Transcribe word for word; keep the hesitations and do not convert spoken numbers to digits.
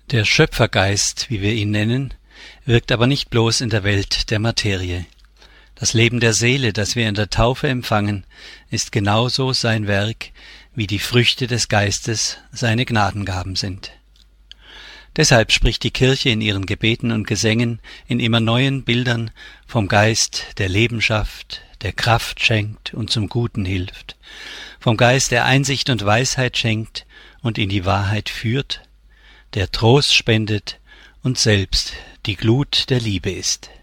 Der Schöpfergeist, wie wir ihn nennen, wirkt aber nicht bloß in der Welt der Materie. Das Leben der Seele, das wir in der Taufe empfangen, ist genauso sein Werk, wie die Früchte des Geistes seine Gnadengaben sind. Deshalb spricht die Kirche in ihren Gebeten und Gesängen in immer neuen Bildern vom Geist, der Leben schafft, der Kraft schenkt und zum Guten hilft, vom Geist, der Einsicht und Weisheit schenkt und in die Wahrheit führt, der Trost spendet und selbst die Glut der Liebe ist.